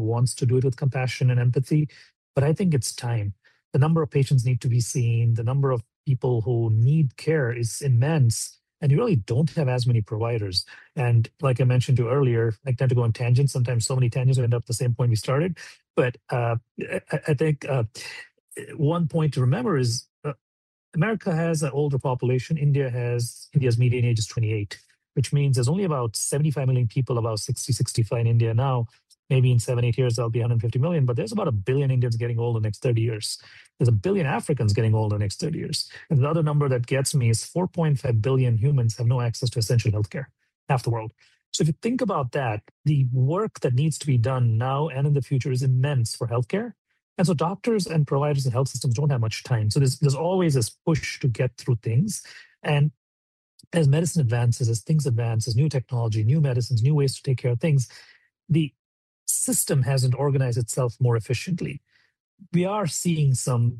wants to do it with compassion and empathy, but I think it's time. The number of patients need to be seen, the number of people who need care is immense, and you really don't have as many providers. And like I mentioned to you earlier, I tend to go on tangents. Sometimes so many tangents end up at the same point we started. But I think one point to remember is America has an older population. India's median age is 28, which means there's only about 75 million people, about 60, 65 in India now. Maybe in 7, 8 years, there'll be 150 million, but there's about 1 billion Indians getting old in the next 30 years. There's 1 billion Africans getting old in the next 30 years. And the other number that gets me is 4.5 billion humans have no access to essential healthcare, half the world. So if you think about that, the work that needs to be done now and in the future is immense for healthcare. And so doctors and providers and health systems don't have much time. So there's always this push to get through things. And as medicine advances, as things advance, as new technology, new medicines, new ways to take care of things, the system hasn't organized itself more efficiently. We are seeing some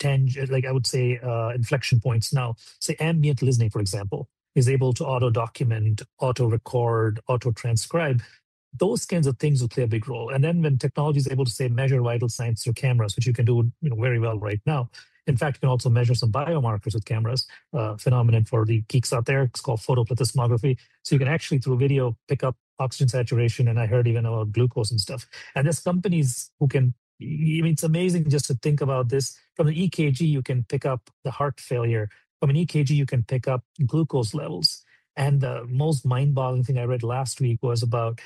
inflection points now. Say ambient listening, for example, is able to auto-document, auto-record, auto-transcribe. Those kinds of things will play a big role. And then when technology is able to, say, measure vital signs through cameras, which you can do very well right now. In fact, you can also measure some biomarkers with cameras. Phenomenon for the geeks out there, it's called photoplethysmography. So you can actually, through video, pick up oxygen saturation, and I heard even about glucose and stuff. And there's companies who can, it's amazing just to think about this. From an EKG, you can pick up the heart failure. From an EKG, you can pick up glucose levels. And the most mind-boggling thing I read last week was about,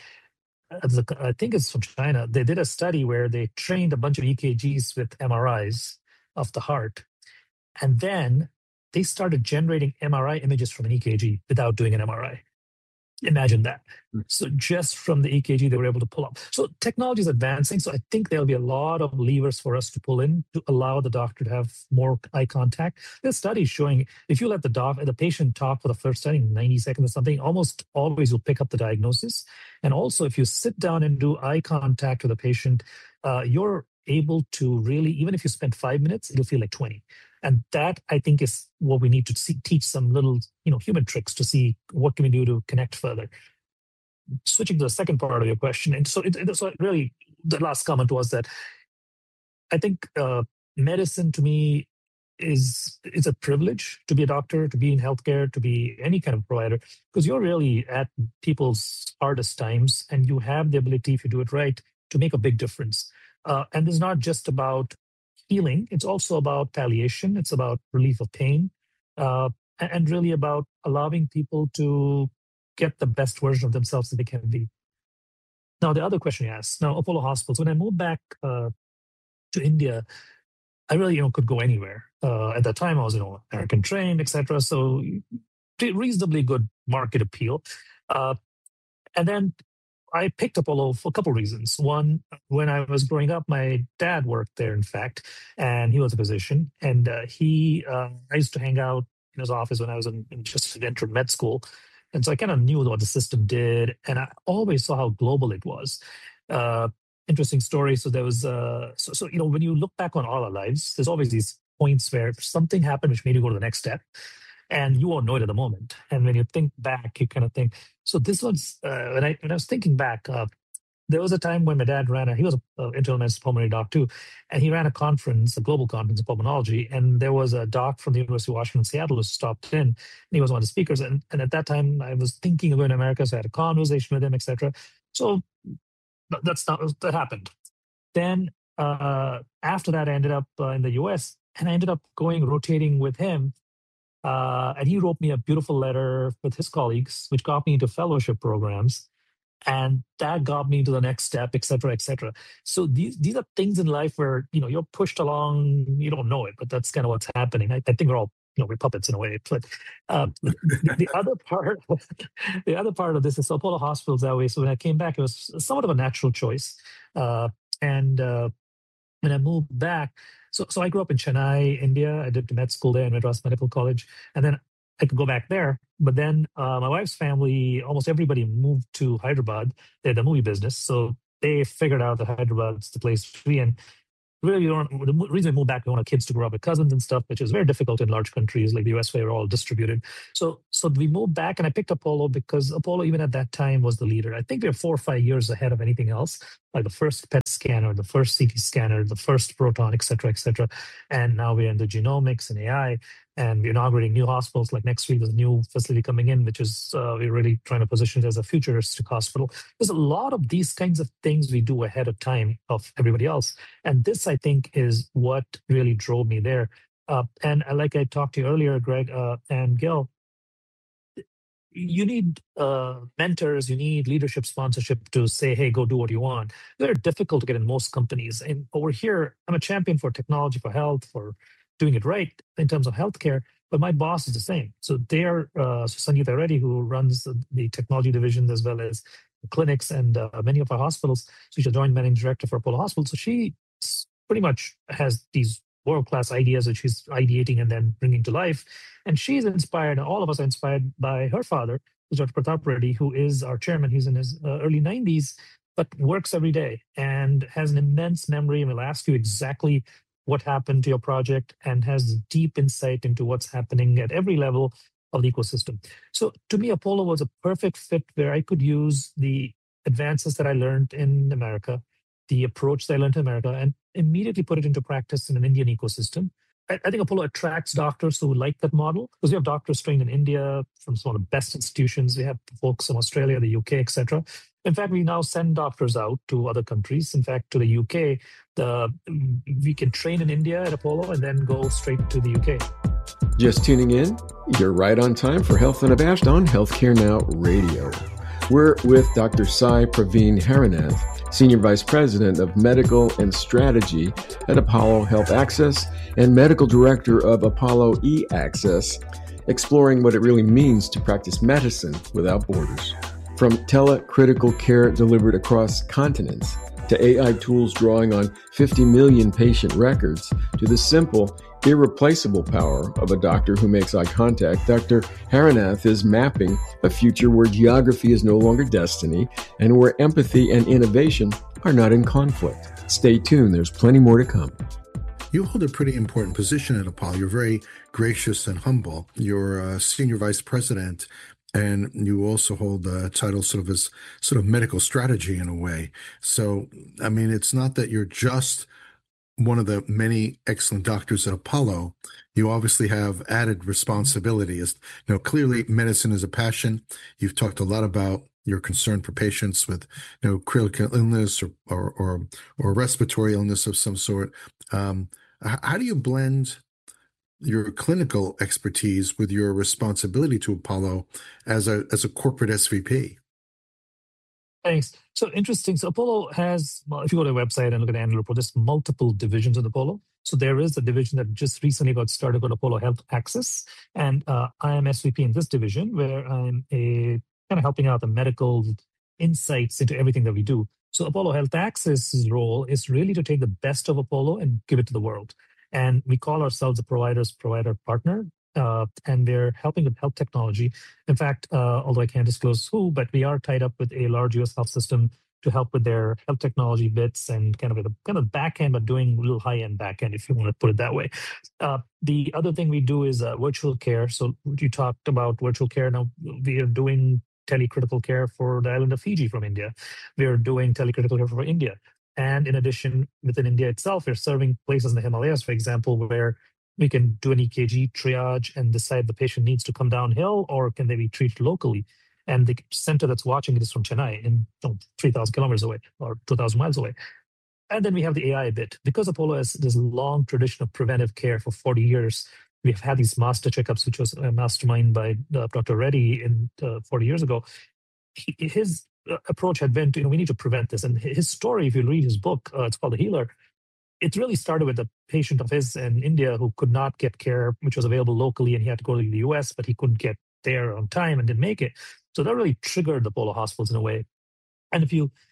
I think it's from China. They did a study where they trained a bunch of EKGs with MRIs of the heart. And then they started generating MRI images from an EKG without doing an MRI. Imagine that. So just from the EKG, they were able to pull up. So technology is advancing. So I think there'll be a lot of levers for us to pull in to allow the doctor to have more eye contact. There's studies showing if you let the patient talk for the first time, 90 seconds or something, almost always will pick up the diagnosis. And also, if you sit down and do eye contact with the patient, you're able to really, even if you spend 5 minutes, it'll feel like 20. And that, I think, is what we need to teach some little, human tricks to see what can we do to connect further. Switching to the second part of your question, and so really, the last comment was that I think medicine to me is a privilege to be a doctor, to be in healthcare, to be any kind of provider, because you're really at people's hardest times, and you have the ability, if you do it right, to make a big difference. And it's not just about healing. It's also about palliation. It's about relief of pain, and really about allowing people to get the best version of themselves that they can be. Now, the other question you asked, now Apollo Hospitals, when I moved back to India, I really could go anywhere. At that time, I was American trained, etc. So reasonably good market appeal. And then I picked Apollo for a couple of reasons. One, when I was growing up, my dad worked there, in fact, and he was a physician. And I used to hang out in his office when I was just entered med school. And so I kind of knew what the system did. And I always saw how global it was. Interesting story. So there was, when you look back on all our lives, there's always these points where something happened which made you go to the next step. And you won't know it at the moment. And when you think back, you kind of think, so this was, when I was thinking back, there was a time when my dad he was an internal medicine pulmonary doc too, and he ran a global conference in pulmonology, and there was a doc from the University of Washington, Seattle, who stopped in, and he was one of the speakers. And at that time, I was thinking of going to America, so I had a conversation with him, etc. So that happened. Then after that, I ended up in the US, and I ended up rotating with him. And he wrote me a beautiful letter with his colleagues, which got me into fellowship programs. And that got me to the next step, et cetera, et cetera. So these are things in life where, you're pushed along, you don't know it, but that's kind of what's happening. I think we're all, we're puppets in a way. But the other part of this is Apollo Hospitals that way. So when I came back, it was somewhat of a natural choice. And when I moved back, so I grew up in Chennai, India. I did med school there in Madras Medical College. And then I could go back there. But then my wife's family, almost everybody moved to Hyderabad. They had the movie business. So they figured out that Hyderabad's the place to be. And really, the reason we moved back, we want our kids to grow up with cousins and stuff, which is very difficult in large countries like the US, where we're all distributed. So So we moved back, and I picked Apollo because Apollo, even at that time, was the leader. I think we are 4 or 5 years ahead of anything else, like the first PET scanner, the first CT scanner, the first proton, et cetera, et cetera. And now we're in the genomics and AI, and we're inaugurating new hospitals. Like next week, there's a new facility coming in, which is we're really trying to position it as a futuristic hospital. There's a lot of these kinds of things we do ahead of time of everybody else. And this, I think, is what really drove me there. And like I talked to you earlier, Greg and Gil, you need mentors, you need leadership sponsorship to say, hey, go do what you want. They're difficult to get in most companies. And over here, I'm a champion for technology, for health, for doing it right in terms of healthcare, but my boss is the same. So they're Sangeeta Reddy, who runs the technology division as well as the clinics and many of our hospitals. So she's a joint managing director for Apollo Hospital. So she pretty much has these world-class ideas that she's ideating and then bringing to life. And she's inspired, and all of us are inspired by her father, Dr. Pratap Reddy, who is our chairman. He's in his early 90s, but works every day and has an immense memory and will ask you exactly what happened to your project and has deep insight into what's happening at every level of the ecosystem. So to me, Apollo was a perfect fit where I could use the advances that I learned in America, the approach that I learned in America, and immediately put it into practice in an Indian ecosystem. I think Apollo attracts doctors who like that model because we have doctors trained in India from some of the best institutions. We have folks in Australia, the UK, etc. In fact, we now send doctors out to other countries. In fact, to the UK, we can train in India at Apollo and then go straight to the UK. Just tuning in? You're right on time for Health Unabashed on Healthcare Now Radio. We're with Dr. Sai Praveen Haranath, Senior Vice President of Medical and Strategy at Apollo Health Access and Medical Director of Apollo eAccess, exploring what it really means to practice medicine without borders. From telecritical care delivered across continents to AI tools drawing on 50 million patient records to the simple, irreplaceable power of a doctor who makes eye contact, Dr. Haranath is mapping a future where geography is no longer destiny and where empathy and innovation are not in conflict. Stay tuned. There's plenty more to come. You hold a pretty important position at Apollo. You're very gracious and humble. You're a senior vice president, and you also hold the title sort of medical strategy in a way. So, I mean, it's not that you're just one of the many excellent doctors at Apollo. You obviously have added responsibility. As you know, clearly medicine is a passion. You've talked a lot about your concern for patients with critical illness or respiratory illness of some sort. How do you blend your clinical expertise with your responsibility to Apollo as a corporate SVP? Thanks. So interesting. So Apollo has, well, if you go to their website and look at the annual report, there's multiple divisions of Apollo. So there is a division that just recently got started called Apollo Health Access. And I am SVP in this division where I'm kind of helping out the medical insights into everything that we do. So Apollo Health Access's role is really to take the best of Apollo and give it to the world. And we call ourselves a provider partner. And we're helping with health technology. In fact, although I can't disclose who, but we are tied up with a large US health system to help with their health technology bits and kind of back end, but doing a little high end back end, if you want to put it that way. The other thing we do is virtual care. So you talked about virtual care. Now we are doing telecritical care for the island of Fiji from India. We are doing telecritical care for India. And in addition, within India itself, we're serving places in the Himalayas, for example, where we can do an EKG triage and decide the patient needs to come downhill or can they be treated locally. And the center that's watching it is from Chennai, in 3,000 kilometers away or 2,000 miles away. And then we have the AI bit. Because Apollo has this long tradition of preventive care for 40 years, we've had these master checkups, which was masterminded by Dr. Reddy 40 years ago. His approach had been to, we need to prevent this. And his story, if you read his book, it's called The Healer, it really started with a patient of his in India who could not get care, which was available locally, and he had to go to the US, but he couldn't get there on time and didn't make it. So that really triggered the Apollo hospitals in a way. And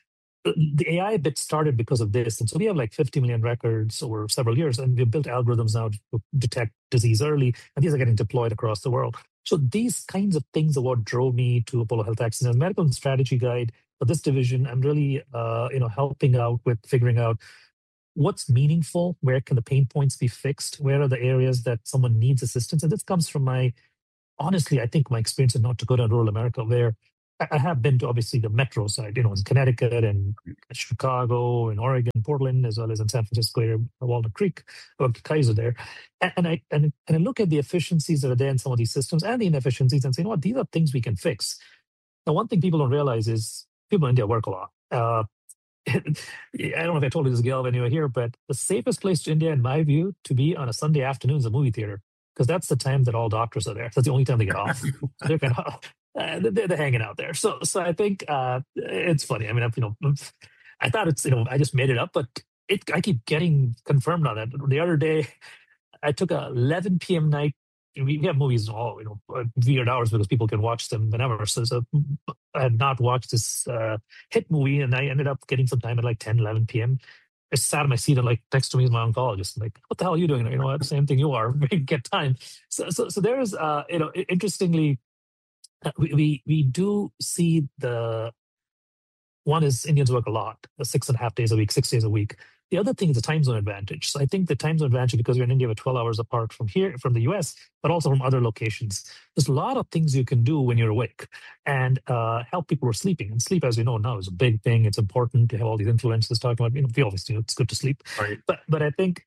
the AI bit started because of this. And so we have like 50 million records over several years, and we've built algorithms now to detect disease early, and these are getting deployed across the world. So these kinds of things are what drove me to Apollo Health Access. As medical strategy guide for this division, I'm really helping out with figuring out what's meaningful, where can the pain points be fixed, where are the areas that someone needs assistance. And this comes from my honestly, I think my experience is not to go to rural America, where I have been to obviously the metro side, in Connecticut and Chicago and Oregon, Portland, as well as in San Francisco, area, Walnut Creek, Kaiser there. And I look at the efficiencies that are there in some of these systems and the inefficiencies and say, these are things we can fix. Now, one thing people don't realize is people in India work a lot. I don't know if I told you this, Gail, when you were here, but the safest place to India, in my view, to be on a Sunday afternoon is a movie theater, because that's the time that all doctors are there. That's the only time they get off. They're kind of they're hanging out there. So I think it's funny. I mean, I thought it's I just made it up, but I keep getting confirmed on that. The other day, I took a 11 p.m. night. We have movies all weird hours because people can watch them whenever. So I had not watched this hit movie, and I ended up getting some time at like 10, 11 p.m. I sat in my seat and like next to me is my oncologist. I'm like, what the hell are you doing? The same thing you are. Get time. So there is interestingly, we do see one is Indians work a lot, 6.5 days a week, 6 days a week. The other thing is the time zone advantage. So I think the time zone advantage, because you're in India, we're 12 hours apart from here, from the US, but also from other locations. There's a lot of things you can do when you're awake and help people who are sleeping. And sleep, as we know now, is a big thing. It's important to have all these influencers talking about, we obviously it's good to sleep. Right. But I think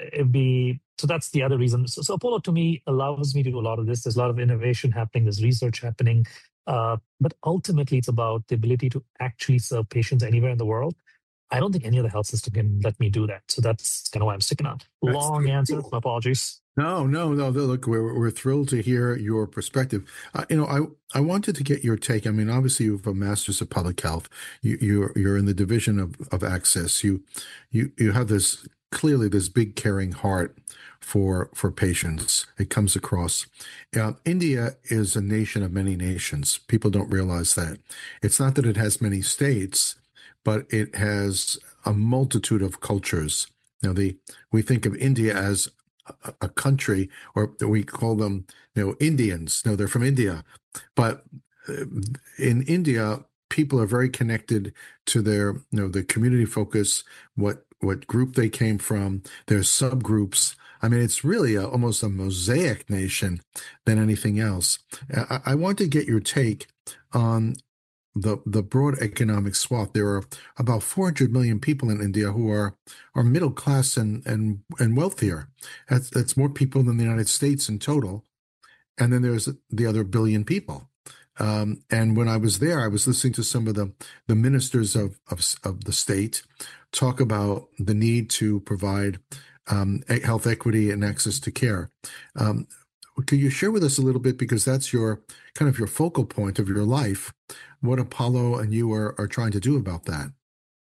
so that's the other reason. So Apollo to me allows me to do a lot of this. There's a lot of innovation happening. There's research happening. But ultimately, it's about the ability to actually serve patients anywhere in the world. I don't think any other health system can let me do that. So that's kind of why I'm sticking on. Long answer. My apologies. No. Look, we're thrilled to hear your perspective. I wanted to get your take. I mean, obviously, you have a master's of public health. You're in the division of access. You have this big caring heart for patients. It comes across. India is a nation of many nations. People don't realize that. It's not that it has many states, but it has a multitude of cultures. Now, we think of India as a country, or we call them, Indians. No, they're from India. But in India, people are very connected to their, the community focus, what group they came from, their subgroups. I mean, it's really almost a mosaic nation than anything else. I want to get your take on the broad economic swath. There are about 400 million people in India who are middle class and wealthier. That's more people than the United States in total. And then there's the other billion people. And when I was there, I was listening to some of the ministers of the state talk about the need to provide health equity and access to care. Could you share with us a little bit, because that's your focal point of your life, what Apollo and you are trying to do about that?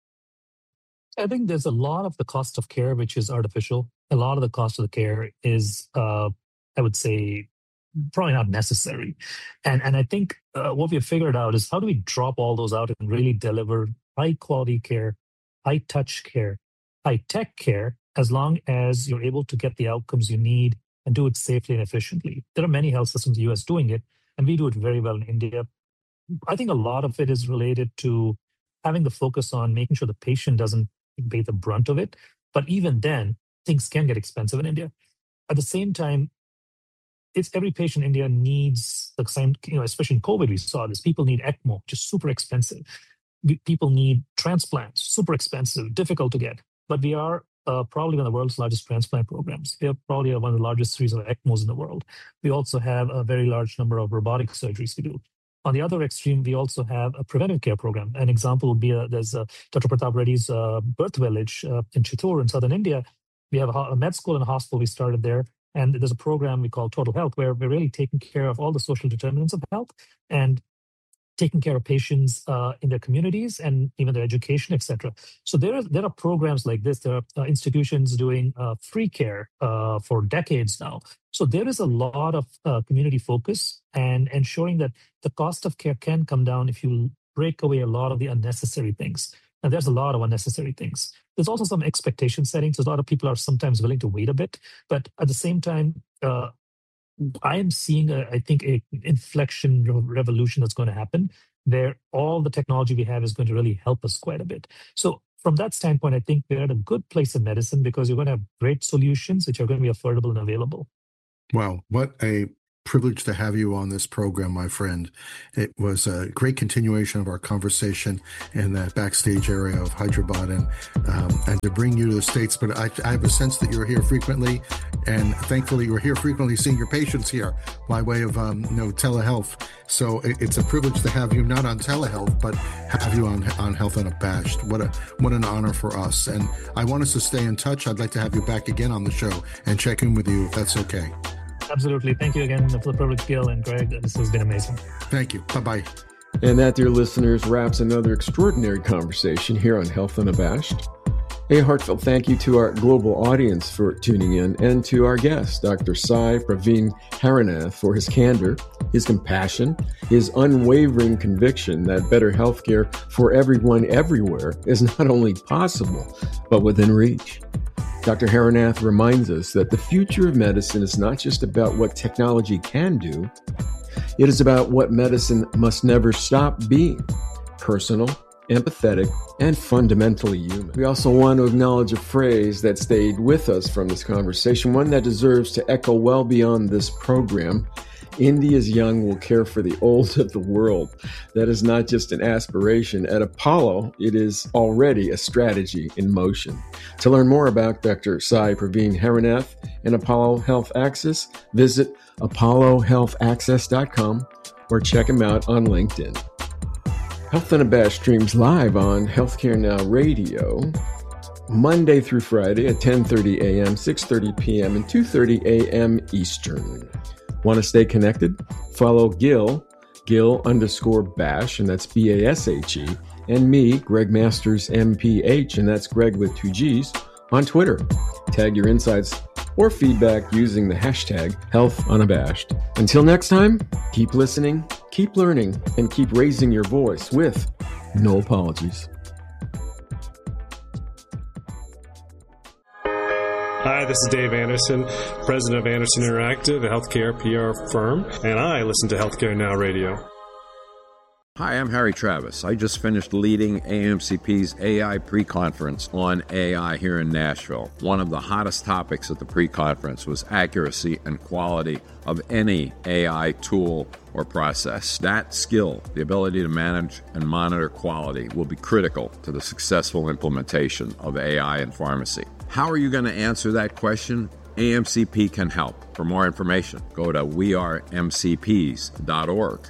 I think there's a lot of the cost of care which is artificial. A lot of the cost of the care is, I would say, probably not necessary. And I think what we have figured out is, how do we drop all those out and really deliver high quality care, high touch care, high tech care, as long as you're able to get the outcomes you need and do it safely and efficiently. There are many health systems in the US doing it, and we do it very well in India. I think a lot of it is related to having the focus on making sure the patient doesn't pay the brunt of it. But even then, things can get expensive in India. At the same time, every patient in India needs the same, especially in COVID, we saw this. People need ECMO, which is super expensive. People need transplants, super expensive, difficult to get. But we are probably one of the world's largest transplant programs. We are probably one of the largest series of ECMOs in the world. We also have a very large number of robotic surgeries we do. On the other extreme, we also have a preventive care program. An example would be there's Dr. Pratap Reddy's birth village in Chittoor in southern India. We have a med school and a hospital we started there. And there's a program we call Total Health, where we're really taking care of all the social determinants of health and taking care of patients in their communities and even their education, etc. So there are programs like this. There are institutions doing free care for decades now. So there is a lot of community focus and ensuring that the cost of care can come down if you break away a lot of the unnecessary things. And there's a lot of unnecessary things. There's also some expectation settings. A lot of people are sometimes willing to wait a bit. But at the same time, I am seeing, I think, an inflection revolution that's going to happen, where all the technology we have is going to really help us quite a bit. So from that standpoint, I think we're at a good place in medicine, because you're going to have great solutions which are going to be affordable and available. Wow, what a privileged to have you on this program, my friend. It was a great continuation of our conversation in that backstage area of Hyderabad, and to bring you to the States. But I have a sense that you're here frequently, and thankfully you're here frequently seeing your patients here by way of telehealth. So it's a privilege to have you not on telehealth, but have you on Health Unabashed. What an honor for us. And I want us to stay in touch. I'd like to have you back again on the show and check in with you if that's okay. Absolutely. Thank you again for the privilege, Gil and Greg. This has been amazing. Thank you. Bye-bye. And that, dear listeners, wraps another extraordinary conversation here on Health Unabashed. A heartfelt thank you to our global audience for tuning in, and to our guest, Dr. Sai Praveen Haranath, for his candor, his compassion, his unwavering conviction that better healthcare for everyone everywhere is not only possible, but within reach. Dr. Haranath reminds us that the future of medicine is not just about what technology can do, it is about what medicine must never stop being: personal, empathetic, and fundamentally human. We also want to acknowledge a phrase that stayed with us from this conversation, one that deserves to echo well beyond this program. India's young will care for the old of the world. That is not just an aspiration. At Apollo, it is already a strategy in motion. To learn more about Dr. Sai Praveen Haranath and Apollo Health Access, visit apollohealthaccess.com or check him out on LinkedIn. Health Unabashed streams live on Healthcare Now Radio, Monday through Friday at 10:30 a.m., 6:30 p.m., and 2:30 a.m. Eastern. Want to stay connected? Follow Gil _Bash, and that's B-A-S-H-E, and me, Greg Masters, MPH, and that's Greg with 2 G's, on Twitter. Tag your insights or feedback using the hashtag HealthUnabashed. Until next time, keep listening, keep learning, and keep raising your voice with no apologies. Hi, this is Dave Anderson, president of Anderson Interactive, a healthcare PR firm, and I listen to Healthcare Now Radio. Hi, I'm Harry Travis. I just finished leading AMCP's AI pre-conference on AI here in Nashville. One of the hottest topics at the pre-conference was accuracy and quality of any AI tool or process. That skill, the ability to manage and monitor quality, will be critical to the successful implementation of AI in pharmacy. How are you going to answer that question? AMCP can help. For more information, go to wearemcps.org.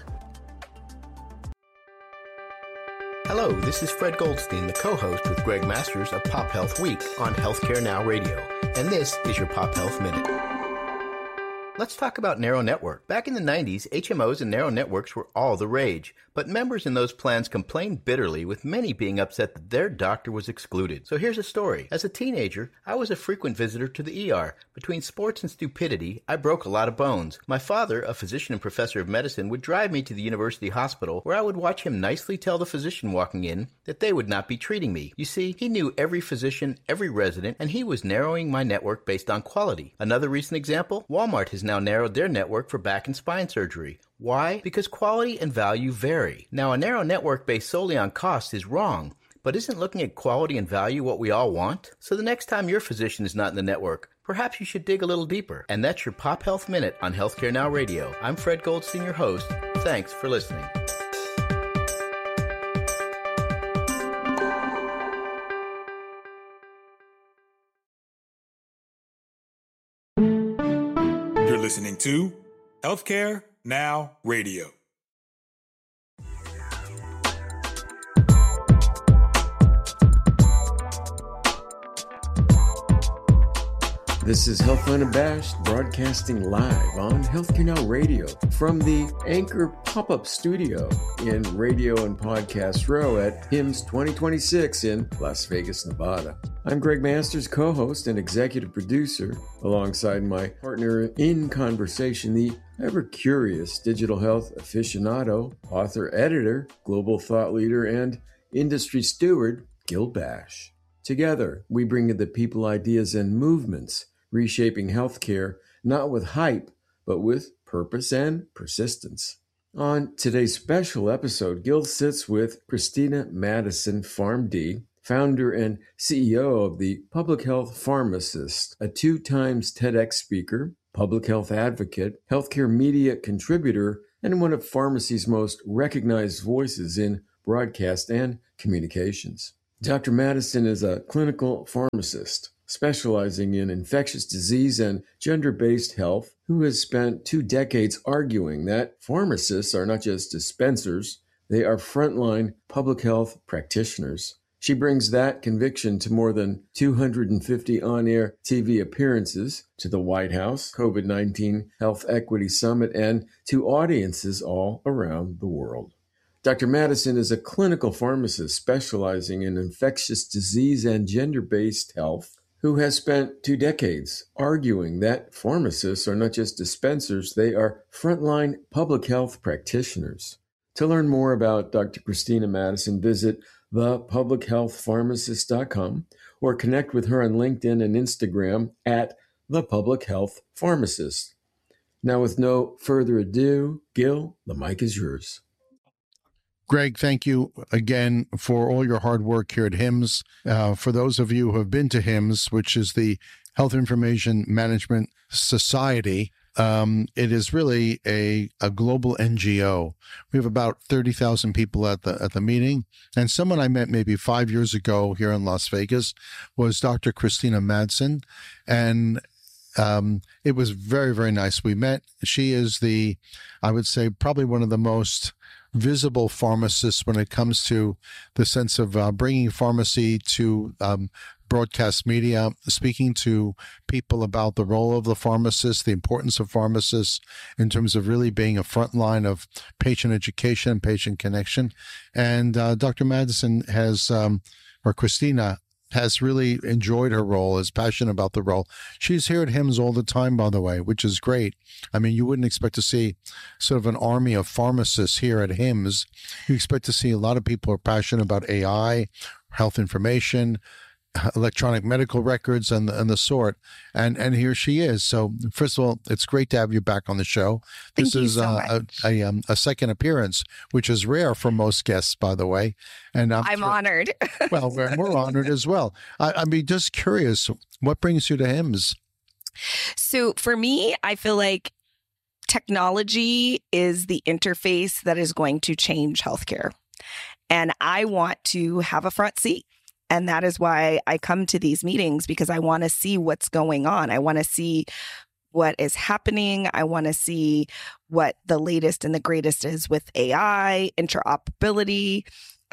Hello, this is Fred Goldstein, the co-host with Greg Masters of Pop Health Week on Healthcare Now Radio, and this is your Pop Health Minute. Let's talk about narrow network. Back in the 90s, HMOs and narrow networks were all the rage, but members in those plans complained bitterly, with many being upset that their doctor was excluded. So here's a story. As a teenager, I was a frequent visitor to the ER. Between sports and stupidity, I broke a lot of bones. My father, a physician and professor of medicine, would drive me to the university hospital, where I would watch him nicely tell the physician walking in that they would not be treating me. You see, he knew every physician, every resident, and he was narrowing my network based on quality. Another recent example, Walmart has now narrowed their network for back and spine surgery. Why? Because quality and value vary. Now, a narrow network based solely on cost is wrong, but isn't looking at quality and value what we all want? So the next time your physician is not in the network, perhaps you should dig a little deeper. And that's your Pop Health Minute on Healthcare Now Radio. I'm Fred Goldstein, your host. Thanks for listening. You're listening to Healthcare Now Radio. This is Health Unabashed, broadcasting live on Healthcare Now Radio from the Anchor pop-up studio in Radio and Podcast Row at HIMSS 2026 in Las Vegas, Nevada. I'm Greg Masters, co-host and executive producer, alongside my partner in conversation, the ever-curious digital health aficionado, author, editor, global thought leader, and industry steward, Gil Bash. Together, we bring you the people, ideas, and movements reshaping healthcare, not with hype, but with purpose and persistence. On today's special episode, Gil sits with Christina Madison, PharmD, founder and CEO of the Public Health Pharmacist, a 2 times TEDx speaker, public health advocate, healthcare media contributor, and one of pharmacy's most recognized voices in broadcast and communications. Dr. Madison is a clinical pharmacist specializing in infectious disease and gender-based health, who has spent 2 decades arguing that pharmacists are not just dispensers, they are frontline public health practitioners. She brings that conviction to more than 250 on-air TV appearances, to the White House, COVID-19 Health Equity Summit, and to audiences all around the world. Dr. Madison is a clinical pharmacist specializing in infectious disease and gender-based health, who has spent 2 decades arguing that pharmacists are not just dispensers, they are frontline public health practitioners. To learn more about Dr. Christina Madison, visit thepublichealthpharmacist.com or connect with her on LinkedIn and Instagram at The Public Health Pharmacist. Now, with no further ado, Gil, the mic is yours. Greg, thank you again for all your hard work here at HIMSS. For those of you who have been to HIMSS, which is the Health Information Management Society, it is really a global NGO. We have about 30,000 people at the meeting. And someone I met maybe 5 years ago here in Las Vegas was Dr. Christina Madsen. And it was very, very nice. We met. She is I would say, probably one of the most visible pharmacists when it comes to the sense of bringing pharmacy to broadcast media, speaking to people about the role of the pharmacist, the importance of pharmacists in terms of really being a front line of patient education and patient connection. And Dr. Madison or Christina, has really enjoyed her role, is passionate about the role. She's here at HIMSS all the time, by the way, which is great. I mean, you wouldn't expect to see sort of an army of pharmacists here at HIMSS. You expect to see a lot of people who are passionate about AI, health information, electronic medical records, and the sort. And here she is. So first of all, it's great to have you back on the show. This is a second appearance, which is rare for most guests, by the way. And I'm honored. Well, we're honored as well. I mean, just curious, what brings you to HIMSS? So for me, I feel like technology is the interface that is going to change healthcare. And I want to have a front seat. And that is why I come to these meetings, because I want to see what's going on. I want to see what is happening. I want to see what the latest and the greatest is with AI, interoperability,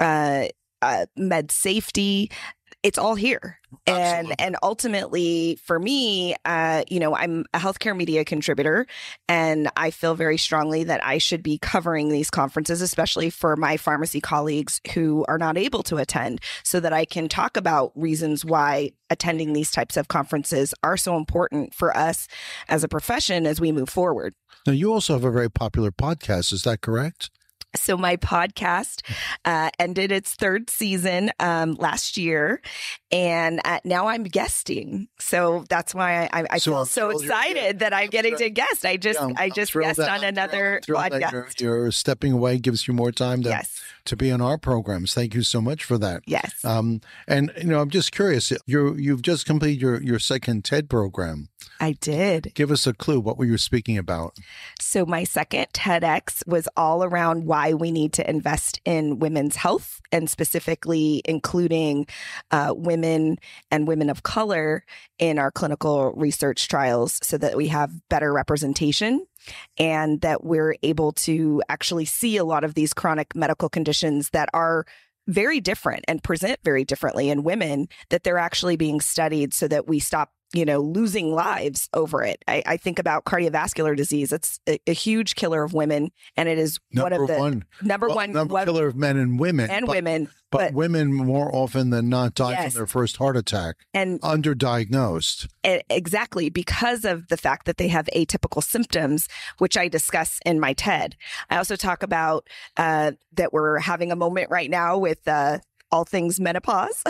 med safety. It's all here. And ultimately for me, I'm a healthcare media contributor, and I feel very strongly that I should be covering these conferences, especially for my pharmacy colleagues who are not able to attend, so that I can talk about reasons why attending these types of conferences are so important for us as a profession as we move forward. Now, you also have a very popular podcast. Is that correct? So my podcast ended its 3rd season last year, and now I'm guesting. So that's why I feel so excited that I'm getting to guest. I just guest on another podcast. You're stepping away gives you more time to be on our programs. Thank you so much for that. Yes. And I'm just curious. You've just completed your second TED program. I did. Give us a clue. What were you speaking about? So my second TEDx was all around why we need to invest in women's health, and specifically including women and women of color in our clinical research trials, so that we have better representation and that we're able to actually see a lot of these chronic medical conditions that are very different and present very differently in women, that they're actually being studied so that we stop losing lives over it. I think about cardiovascular disease. It's a huge killer of women, and it is number one killer of men and women. But women more often than not die from their first heart attack and underdiagnosed. Exactly, because of the fact that they have atypical symptoms, which I discuss in my TED. I also talk about that we're having a moment right now with all things menopause,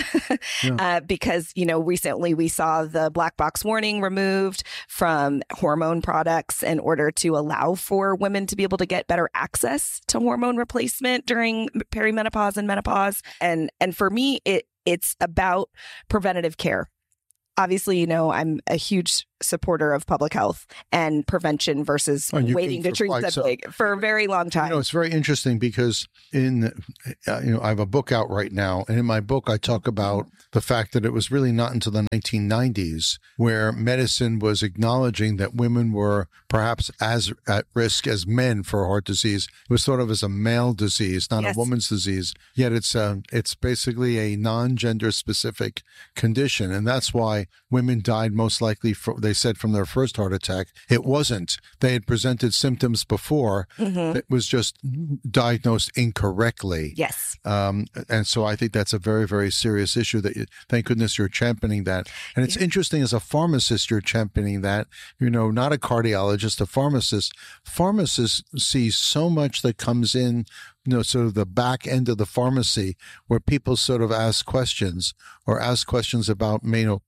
because, recently we saw the black box warning removed from hormone products in order to allow for women to be able to get better access to hormone replacement during perimenopause and menopause. And for me, it's about preventative care. Obviously, I'm a huge supporter of public health and prevention versus waiting to treat something for a very long time. It's very interesting because I have a book out right now, and in my book I talk about the fact that it was really not until the 1990s where medicine was acknowledging that women were perhaps as at risk as men for heart disease. It was thought of as a male disease, not a woman's disease. Yet it's basically a non-gender specific condition, and that's why women died most likely, they said, from their first heart attack. It wasn't. They had presented symptoms before that was just diagnosed incorrectly. Yes. And so I think that's a very, very serious issue that thank goodness you're championing that. And it's interesting, as a pharmacist, you're championing that, not a cardiologist, a pharmacist. Pharmacists see so much that comes in, sort of the back end of the pharmacy where people sort of ask questions about,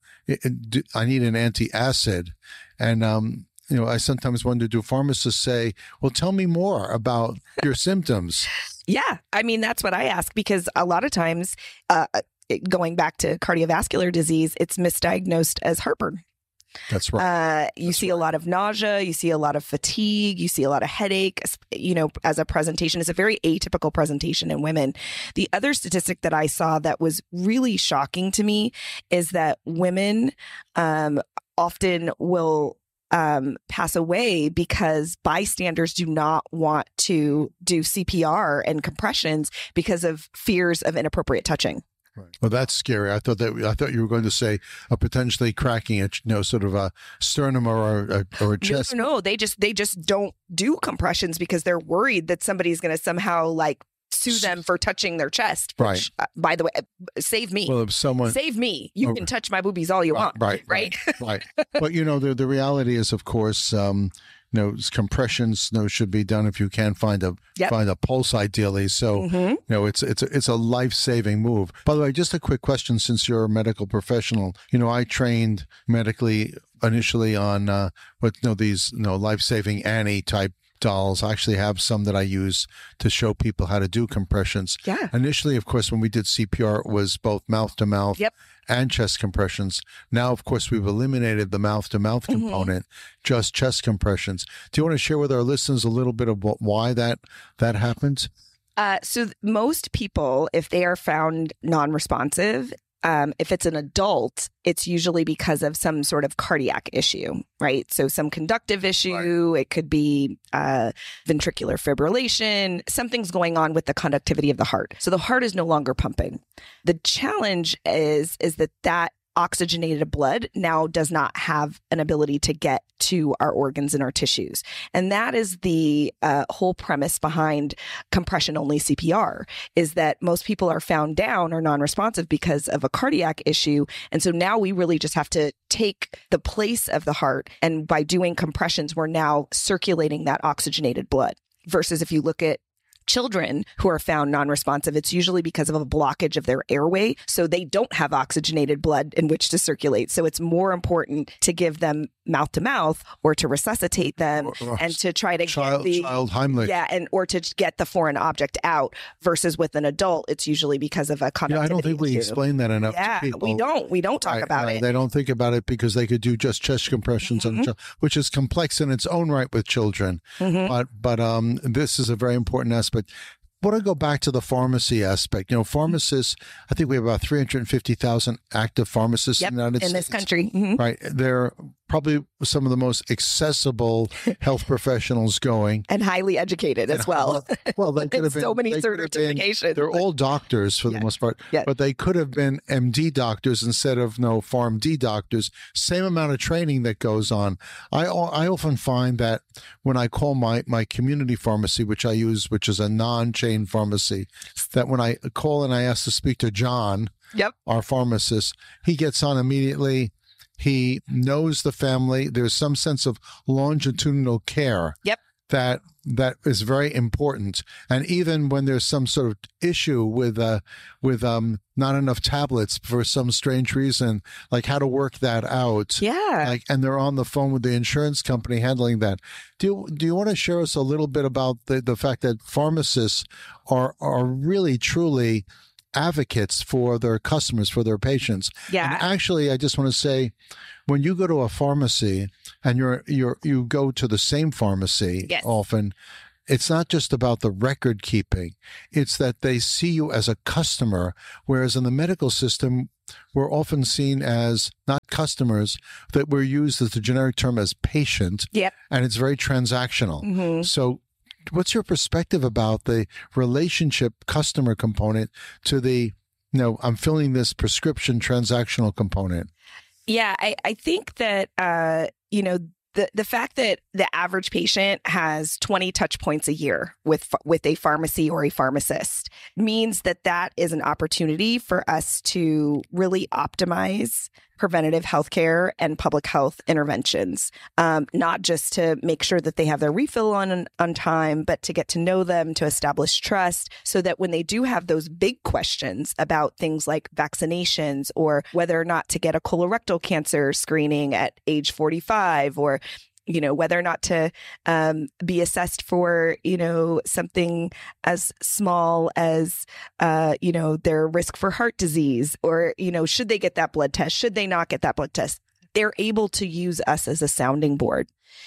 I need an antacid. And, I sometimes wonder, do pharmacists say, well, tell me more about your symptoms? Yeah. I mean, that's what I ask, because a lot of times, going back to cardiovascular disease, it's misdiagnosed as heartburn. That's right. You see a lot of nausea, you see a lot of fatigue, you see a lot of headache, as a presentation. It's a very atypical presentation in women. The other statistic that I saw that was really shocking to me is that women often will pass away because bystanders do not want to do CPR and compressions because of fears of inappropriate touching. Right. Well, that's scary. I thought you were going to say potentially cracking sort of a sternum or a chest. No, they just don't do compressions because they're worried that somebody's going to somehow sue them for touching their chest. Which, right. By the way, save me. Well, if someone save me, you can touch my boobies all you want. Right. But the reality is, of course, compressions should be done if you can find a pulse, ideally. So it's a life-saving move. By the way, just a quick question, since you're a medical professional. I trained medically initially on these life-saving Annie type dolls. I actually have some that I use to show people how to do compressions. Yeah. Initially, of course, when we did CPR, it was both mouth-to-mouth and chest compressions. Now, of course, we've eliminated the mouth-to-mouth component, just chest compressions. Do you want to share with our listeners a little bit of why that happened? So most people, if they are found non-responsive, if it's an adult, it's usually because of some sort of cardiac issue, right? So some conductive issue, It could be ventricular fibrillation, something's going on with the conductivity of the heart. So the heart is no longer pumping. The challenge is that oxygenated blood now does not have an ability to get to our organs and our tissues. And that is the whole premise behind compression-only CPR, is that most people are found down or non-responsive because of a cardiac issue. And so now we really just have to take the place of the heart. And by doing compressions, we're now circulating that oxygenated blood. Versus if you look at children who are found non-responsive, it's usually because of a blockage of their airway. So they don't have oxygenated blood in which to circulate. So it's more important to give them mouth to mouth or to resuscitate them and to try to child Heimlich. or to get the foreign object out, versus with an adult, it's usually because of a conductivity I don't think we explain that enough to people. We don't talk about it. They don't think about it because they could do just chest compressions, which is complex in its own right with children. But this is a very important aspect. I want to go back to the pharmacy aspect. Pharmacists, I think we have about 350,000 active pharmacists in the United States. In this country. Right. They're probably some of the most accessible health professionals going. And highly educated as well. Well, they could have been. So many certifications. They're all doctors for the most part. Yeah. But they could have been MD doctors instead of PharmD doctors. Same amount of training that goes on. I often find that when I call my community pharmacy, which I use, which is a non-chain pharmacy, that when I call and I ask to speak to John, our pharmacist, he gets on immediately. He knows the family. There's some sense of longitudinal care that is very important. And even when there's some sort of issue with not enough tablets for some strange reason, like how to work that out. Yeah. And they're on the phone with the insurance company handling that. Do you want to share us a little bit about the fact that pharmacists are really truly advocates for their customers, for their patients. Yeah. And actually, I just want to say, when you go to a pharmacy and you go to the same pharmacy Yes. often, it's not just about the record keeping. It's that they see you as a customer, whereas in the medical system, we're often seen as not customers, that we're used as the generic term as patient. Yep. And it's very transactional. Mm-hmm. So what's your perspective about the relationship customer component to the, I'm filling this prescription transactional component? Yeah, I think that, the fact that the average patient has 20 touch points a year with a pharmacy or a pharmacist means that is an opportunity for us to really optimize preventative healthcare and public health interventions, not just to make sure that they have their refill on time, but to get to know them, to establish trust, so that when they do have those big questions about things like vaccinations or whether or not to get a colorectal cancer screening at age 45, or whether or not to be assessed for, something as small as, their risk for heart disease, or, should they get that blood test? Should they not get that blood test? They're able to use us as a sounding board.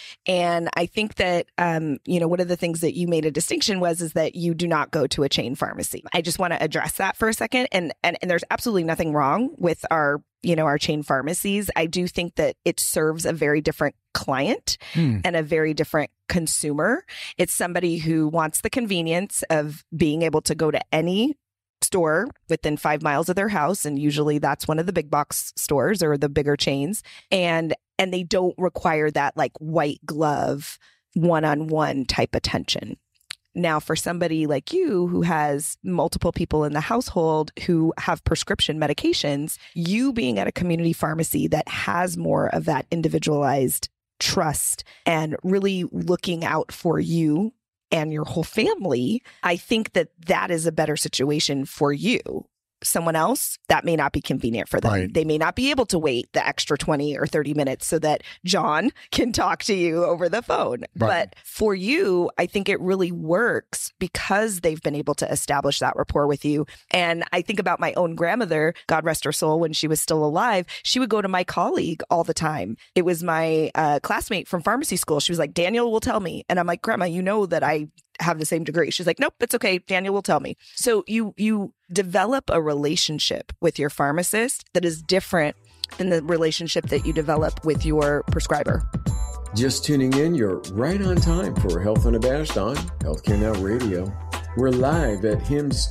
And I think that, one of the things that you made a distinction is that you do not go to a chain pharmacy. I just want to address that for a second. And there's absolutely nothing wrong with our chain pharmacies. I do think that it serves a very different client and a very different consumer. It's somebody who wants the convenience of being able to go to any store within 5 miles of their house. And usually that's one of the big box stores or the bigger chains. And they don't require that like white glove, one-on-one type attention. Now, for somebody like you who has multiple people in the household who have prescription medications, you being at a community pharmacy that has more of that individualized trust and really looking out for you and your whole family, I think that is a better situation for you. Someone else, that may not be convenient for them. Right. They may not be able to wait the extra 20 or 30 minutes so that John can talk to you over the phone. Right. But for you, I think it really works because they've been able to establish that rapport with you. And I think about my own grandmother, God rest her soul, when she was still alive, she would go to my colleague all the time. It was my classmate from pharmacy school. She was like, Daniel will tell me. And I'm like, Grandma, you know that I have the same degree. She's like, nope, it's okay. Daniel will tell me. So you develop a relationship with your pharmacist that is different than the relationship that you develop with your prescriber. Just tuning in, you're right on time for Health Unabashed on Healthcare Now Radio. We're live at HIMSS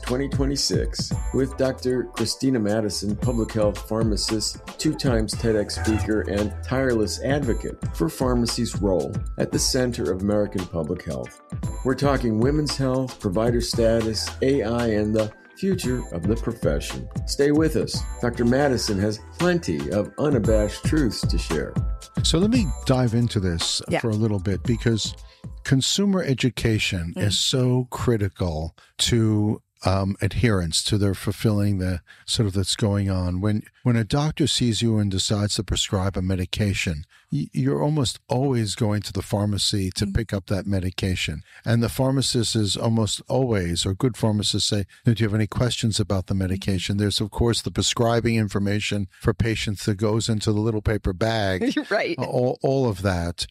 2026 with Dr. Christina Madison, public health pharmacist, 2 times TEDx speaker, and tireless advocate for pharmacy's role at the center of American public health. We're talking women's health, provider status, AI, and the future of the profession. Stay with us. Dr. Madison has plenty of unabashed truths to share. So let me dive into this for a little bit, because consumer education is so critical to adherence, to their fulfilling the sort of that's going on. When a doctor sees you and decides to prescribe a medication, you're almost always going to the pharmacy to pick up that medication. And the pharmacist is almost always, or good pharmacists say, do you have any questions about the medication? There's, of course, the prescribing information for patients that goes into the little paper bag. Right. All of that.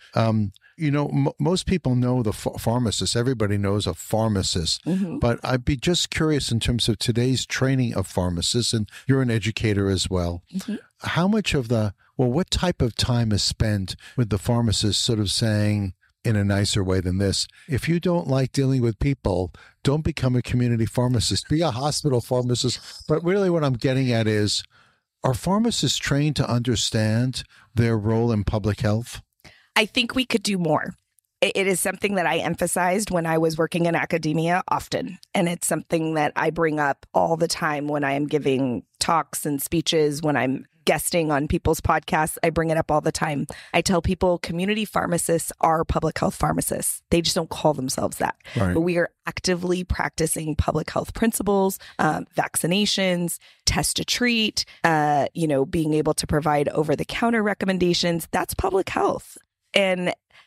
Most people know the pharmacist. Everybody knows a pharmacist. Mm-hmm. But I'd be just curious in terms of today's training of pharmacists, and you're an educator as well. Mm-hmm. How much of what type of time is spent with the pharmacist sort of saying, in a nicer way than this, if you don't like dealing with people, don't become a community pharmacist, be a hospital pharmacist. But really what I'm getting at is, are pharmacists trained to understand their role in public health? I think we could do more. It is something that I emphasized when I was working in academia often. And it's something that I bring up all the time when I am giving talks and speeches, when I'm guesting on people's podcasts. I bring it up all the time. I tell people community pharmacists are public health pharmacists. They just don't call themselves that. Right. But we are actively practicing public health principles, vaccinations, test to treat, being able to provide over-the-counter recommendations. That's public health. And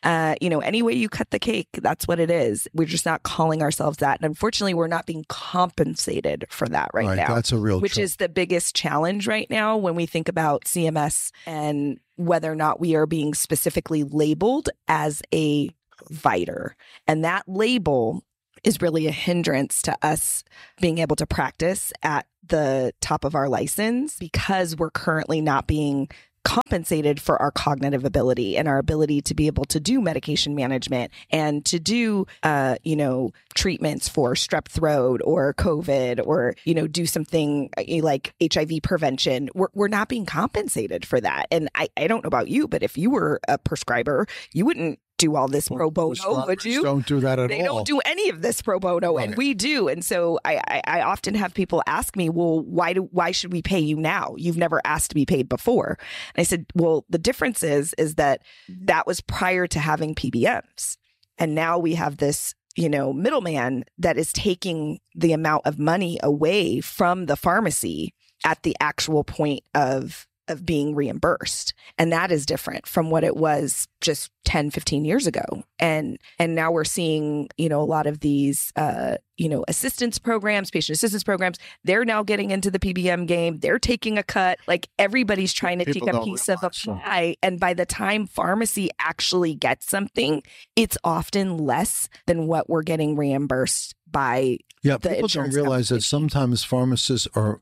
Any way you cut the cake, that's what it is. We're just not calling ourselves that. And unfortunately, we're not being compensated for that right now. That's a real which is the biggest challenge right now when we think about CMS and whether or not we are being specifically labeled as a provider. And that label is really a hindrance to us being able to practice at the top of our license because we're currently not being compensated for our cognitive ability and our ability to be able to do medication management and to do, treatments for strep throat or COVID or, do something like HIV prevention. We're not being compensated for that. And I don't know about you, but if you were a prescriber, you wouldn't do all this pro bono, would you? Don't do that at all. They don't do any of this pro bono, and we do. And so I often have people ask me, well, why should we pay you now? You've never asked to be paid before. And I said, well, the difference is that was prior to having PBMs. And now we have this, middleman that is taking the amount of money away from the pharmacy at the actual point of being reimbursed. And that is different from what it was just 10, 15 years ago. And now we're seeing, a lot of these, assistance programs, patient assistance programs, they're now getting into the PBM game. They're taking a cut. Like everybody's trying to take a piece of a pie. And by the time pharmacy actually gets something, it's often less than what we're getting reimbursed by. Yeah, people don't realize that sometimes pharmacists are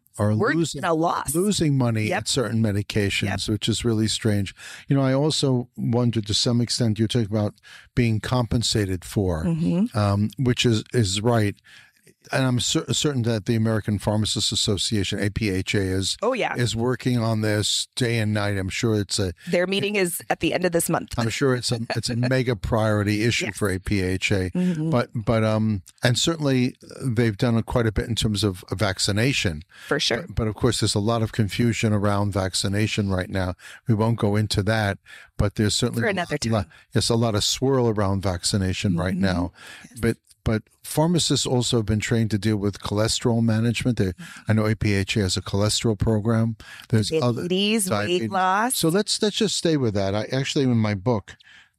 losing money at certain medications, which is really strange. I also wonder to some extent, you're talking about being compensated for, which is right. And I'm certain that the American Pharmacists Association, APHA, is working on this day and night. I'm sure their meeting is at the end of this month. I'm sure it's a mega priority issue for APHA. But and certainly they've done quite a bit in terms of vaccination. For sure. But of course, there's a lot of confusion around vaccination right now. We won't go into that, but there's certainly a lot of swirl around vaccination right now. But pharmacists also have been trained to deal with cholesterol management. I know APHA has a cholesterol program. There's diabetes, weight loss. So let's just stay with that. I actually, in my book,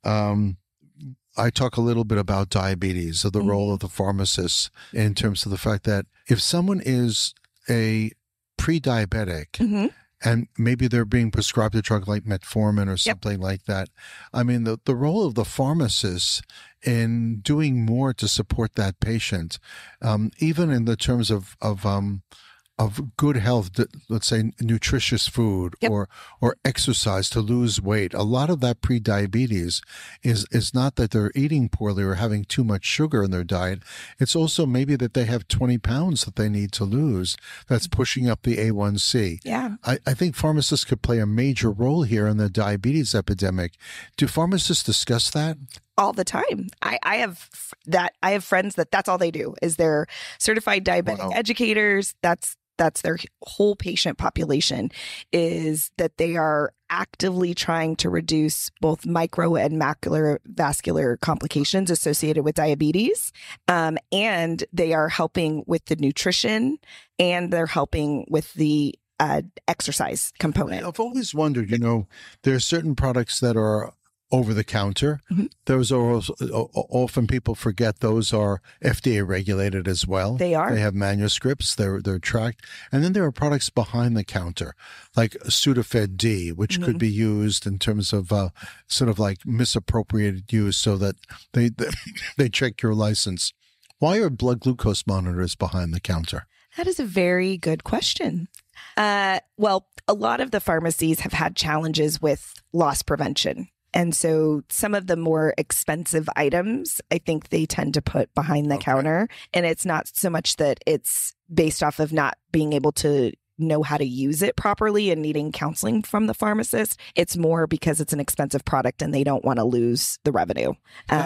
I talk a little bit about diabetes, of the role of the pharmacist in terms of the fact that if someone is a pre-diabetic, and maybe they're being prescribed a drug like metformin or something like that. I mean, the role of the pharmacist in doing more to support that patient, even in the terms of good health, let's say nutritious food or exercise to lose weight. A lot of that pre-diabetes is not that they're eating poorly or having too much sugar in their diet. It's also maybe that they have 20 pounds that they need to lose. That's pushing up the A1C. Yeah. I think pharmacists could play a major role here in the diabetes epidemic. Do pharmacists discuss that? All the time. I have friends that's all they do is they're certified diabetic educators. That's their whole patient population, is that they are actively trying to reduce both micro and macrovascular complications associated with diabetes. And they are helping with the nutrition, and they're helping with the exercise component. I've always wondered, there are certain products that are over the counter. Those are also, often people forget those are FDA regulated as well. They are. They have manuscripts. They're tracked. And then there are products behind the counter, like Sudafed D, which could be used in terms of sort of like misappropriated use, so that they check your license. Why are blood glucose monitors behind the counter? That is a very good question. Well, a lot of the pharmacies have had challenges with loss prevention. And so some of the more expensive items, I think they tend to put behind the counter. And it's not so much that it's based off of not being able to know how to use it properly and needing counseling from the pharmacist. It's more because it's an expensive product and they don't want to lose the revenue.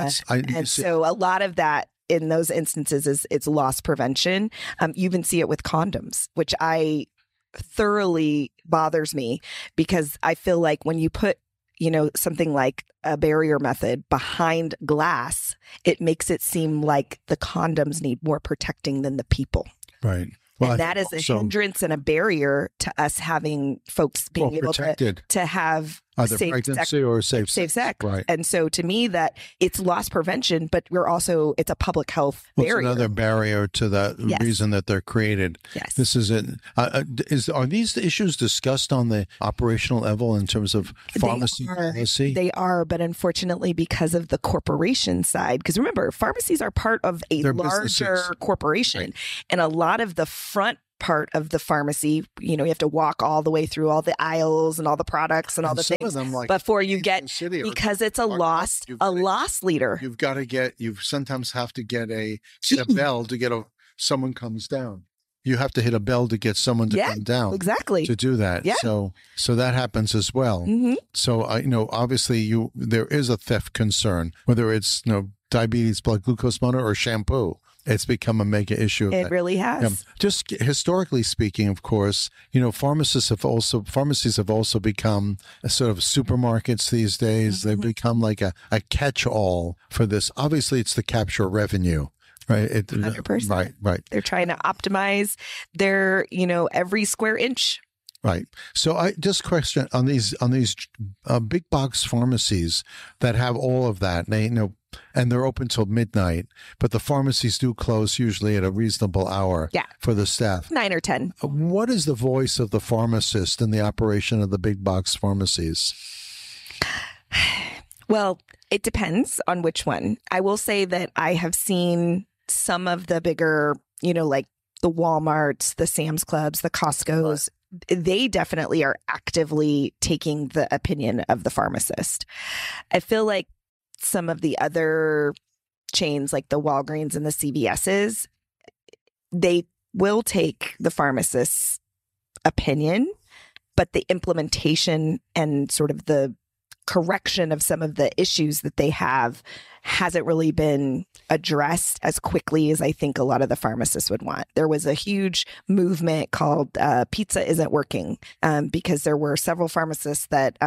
So a lot of that in those instances it's loss prevention. You even see it with condoms, which thoroughly bothers me, because I feel like when you put something like a barrier method behind glass, it makes it seem like the condoms need more protecting than the people. Right. Well, and that is a hindrance and a barrier to us having folks being able to have Either pregnancy or safe sex. Right. And so to me, that it's loss prevention, but it's a public health barrier. It's another barrier to the reason that they're created. Yes. This is it. Are these issues discussed on the operational level in terms of pharmacy policy? They are, but unfortunately, because of the corporation side, because remember, pharmacies are part of a larger corporation, right. And a lot of the front part of the pharmacy, you have to walk all the way through all the aisles and all the products and all the things before you get, because it's a loss leader. You sometimes have to hit a bell to get someone comes down. You have to hit a bell to get someone to come down. Exactly. To do that. Yeah. So that happens as well. Mm-hmm. So obviously there is a theft concern, whether it's diabetes, blood glucose monitor, or shampoo. It's become a mega issue. It really has. Just historically speaking, of course, pharmacies have also become a sort of supermarkets these days. Mm-hmm. They've become like a catch-all for this. Obviously, it's to capture revenue. Right. 100%. Right. They're trying to optimize their, every square inch. Right. So I just question on these big box pharmacies that have all of that. And they're open till midnight, but the pharmacies do close usually at a reasonable hour for the staff. 9 or 10. What is the voice of the pharmacist in the operation of the big box pharmacies? Well, it depends on which one. I will say that I have seen some of the bigger, like the Walmarts, the Sam's Clubs, the Costco's. They definitely are actively taking the opinion of the pharmacist. I feel like some of the other chains like the Walgreens and the CVS's, they will take the pharmacist's opinion, but the implementation and sort of the correction of some of the issues that they have hasn't really been addressed as quickly as I think a lot of the pharmacists would want. There was a huge movement called Pizza Isn't Working because there were several pharmacists that,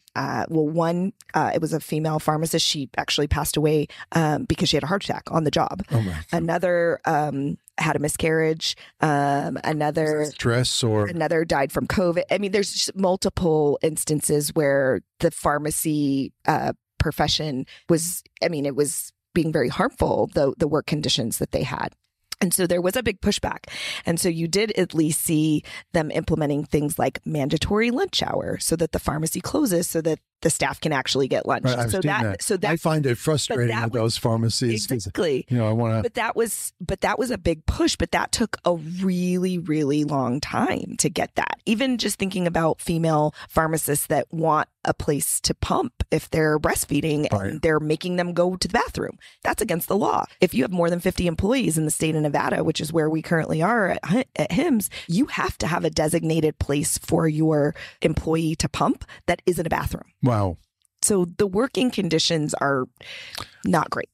it was a female pharmacist. She actually passed away because she had a heart attack on the job. Oh my. Another had a miscarriage. Another stress, or another died from COVID. I mean, there's just multiple instances where the pharmacy profession was being very harmful, the work conditions that they had. And so there was a big pushback. And so you did at least see them implementing things like mandatory lunch hour so that the pharmacy closes so that the staff can actually get lunch. Right, so that I find it frustrating with those pharmacies. Exactly. I want to. But that was a big push. But that took a really, really long time to get that. Even just thinking about female pharmacists that want a place to pump if they're breastfeeding and they're making them go to the bathroom. That's against the law. If you have more than 50 employees in the state of Nevada, which is where we currently are at HIMSS, you have to have a designated place for your employee to pump that isn't a bathroom. Wow. So the working conditions are not great.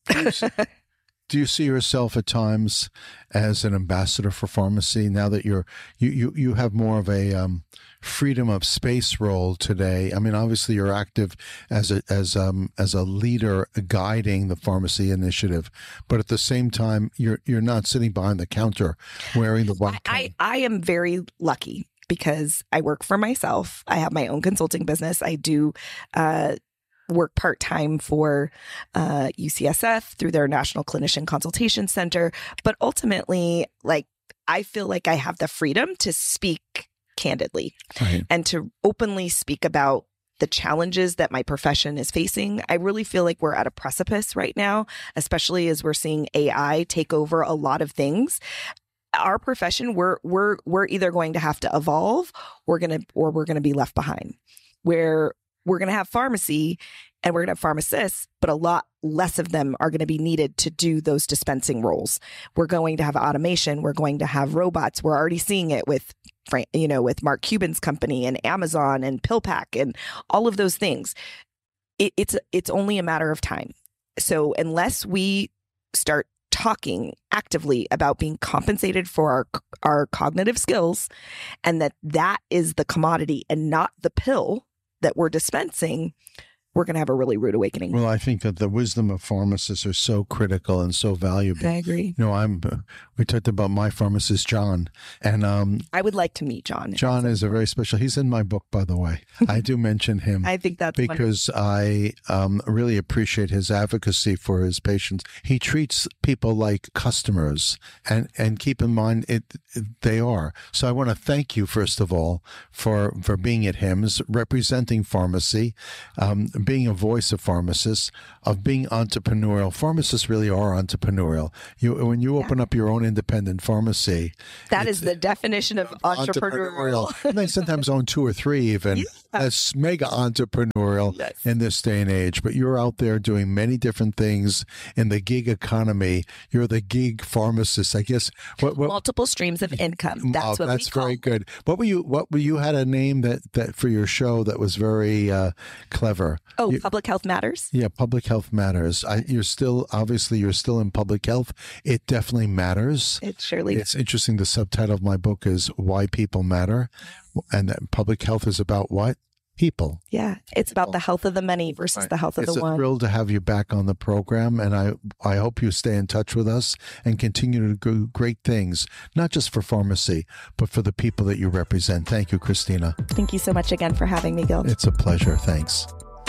Do you see yourself at times as an ambassador for pharmacy now that you have more of a freedom of space role today? I mean, obviously you're active as a leader guiding the pharmacy initiative, but at the same time you're not sitting behind the counter wearing the white coat. I am very lucky because I work for myself. I have my own consulting business. I do work part-time for UCSF through their National Clinician Consultation Center. But ultimately, I feel like I have the freedom to speak candidly and to openly speak about the challenges that my profession is facing. I really feel like we're at a precipice right now, especially as we're seeing AI take over a lot of things. Our profession, we're either going to have to evolve or we're gonna be left behind. Where we're going to have pharmacy and we're going to have pharmacists, but a lot less of them are going to be needed to do those dispensing roles. We're going to have automation. We're going to have robots. We're already seeing it with Mark Cuban's company and Amazon and PillPack and all of those things. It's only a matter of time. So unless we start talking actively about being compensated for our cognitive skills and that is the commodity and not the pill that we're dispensing, we're going to have a really rude awakening. Well, I think that the wisdom of pharmacists are so critical and so valuable. I agree. We talked about my pharmacist, John, and I would like to meet John. John is a very special. He's in my book, by the way. I do mention him. I think that's because I really appreciate his advocacy for his patients. He treats people like customers, and keep in mind they are. So I want to thank you first of all for being at HIMSS, representing pharmacy. Being a voice of pharmacists, of being entrepreneurial. Pharmacists really are entrepreneurial. When you open up your own independent pharmacy. That is the definition of entrepreneurial. And they sometimes own 2 or 3 even. Yeah. That's mega entrepreneurial in this day and age. But you're out there doing many different things in the gig economy. You're the gig pharmacist, I guess. Multiple streams of income. That's what we call. Very good. What were you had a name that for your show that was very clever. Public Health Matters? Yeah, Public Health Matters. You're still in public health. It definitely matters. It surely It's interesting. The subtitle of my book is Why People Matter. And that public health is about what? People. Yeah, it's about the health of the many versus the health of the one. It's a thrill to have you back on the program, and I hope you stay in touch with us and continue to do great things, not just for pharmacy, but for the people that you represent. Thank you, Christina. Thank you so much again for having me, Gil. It's a pleasure. Thanks.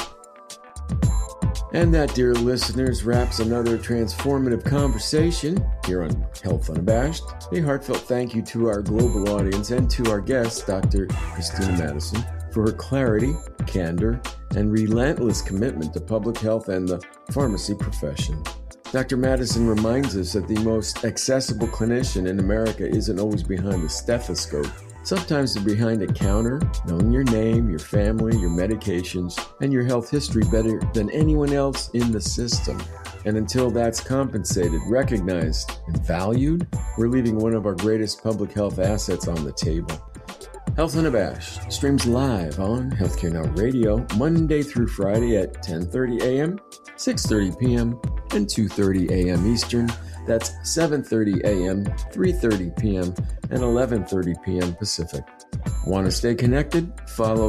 And that, dear listeners, wraps another transformative conversation here on Health Unabashed. A heartfelt thank you to our global audience and to our guest, Dr. Christina Madison, for her clarity, candor, and relentless commitment to public health and the pharmacy profession. Dr. Madison reminds us that the most accessible clinician in America isn't always behind the stethoscope. Sometimes they're behind a counter, knowing your name, your family, your medications, and your health history better than anyone else in the system. And until that's compensated, recognized, and valued, we're leaving one of our greatest public health assets on the table. Health Unabashed streams live on Healthcare Now Radio Monday through Friday at 10:30 a.m., 6:30 p.m., and 2:30 a.m. Eastern. That's 7:30 a.m., 3:30 p.m., and 11:30 p.m. Pacific. Want to stay connected? Follow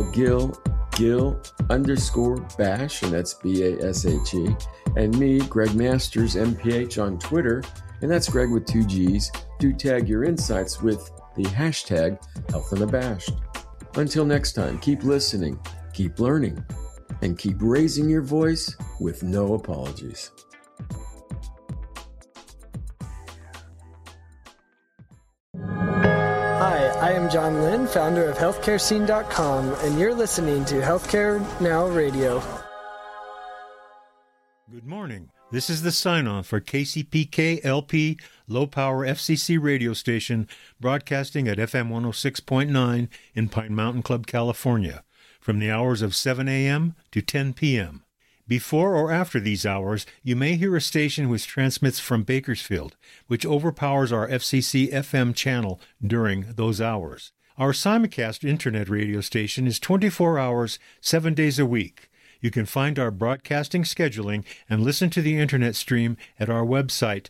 Gil_Bash, and that's B-A-S-H-E, and me, Greg Masters, MPH, on Twitter, and that's Greg with 2 G's. Do tag your insights with the hashtag HealthUnabashed. Until next time, keep listening, keep learning, and keep raising your voice with no apologies. Hi, I am John Lynn, founder of HealthcareScene.com, and you're listening to Healthcare Now Radio. Good morning. This is the sign-off for KCPK-LP low-power FCC radio station broadcasting at FM 106.9 in Pine Mountain Club, California, from the hours of 7 a.m. to 10 p.m. Before or after these hours, you may hear a station which transmits from Bakersfield, which overpowers our FCC FM channel during those hours. Our simulcast internet radio station is 24 hours, 7 days a week. You can find our broadcasting scheduling and listen to the internet stream at our website,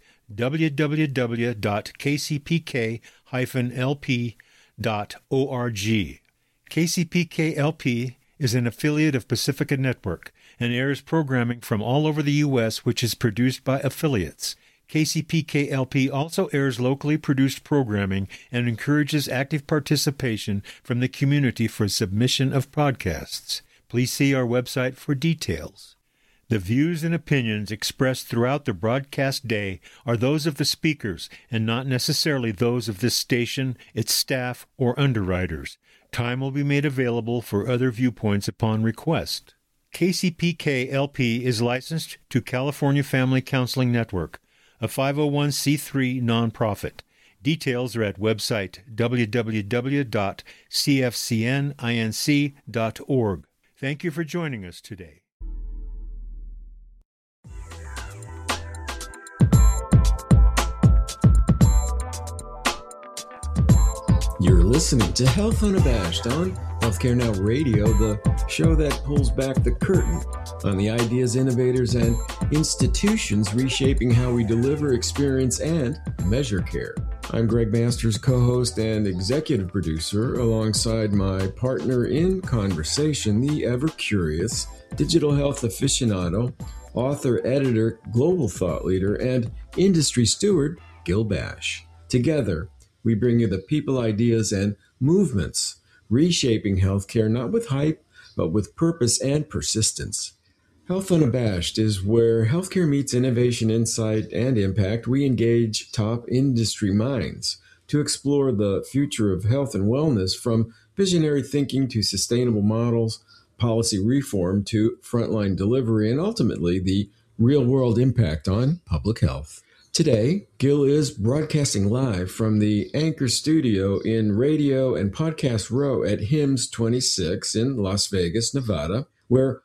www.kcpk-lp.org. KCPK-LP is an affiliate of Pacifica Network and airs programming from all over the U.S., which is produced by affiliates. KCPK-LP also airs locally produced programming and encourages active participation from the community for submission of podcasts. Please see our website for details. The views and opinions expressed throughout the broadcast day are those of the speakers and not necessarily those of this station, its staff, or underwriters. Time will be made available for other viewpoints upon request. KCPK-LP is licensed to California Family Counseling Network, a 501c3 nonprofit. Details are at website www.cfcninc.org. Thank you for joining us today. You're listening to Health Unabashed on Healthcare Now Radio, the show that pulls back the curtain on the ideas, innovators, and institutions reshaping how we deliver, experience, and measure care. I'm Greg Masters, co-host and executive producer, alongside my partner in conversation, the ever-curious digital health aficionado, author, editor, global thought leader, and industry steward, Gil Bash. Together, we bring you the people, ideas, and movements reshaping healthcare, not with hype, but with purpose and persistence. Health Unabashed is where healthcare meets innovation, insight, and impact. We engage top industry minds to explore the future of health and wellness, from visionary thinking to sustainable models, policy reform to frontline delivery, and ultimately the real-world impact on public health. Today, Gil is broadcasting live from the Anchor Studio in Radio and Podcast Row at HIMSS 26 in Las Vegas, Nevada, where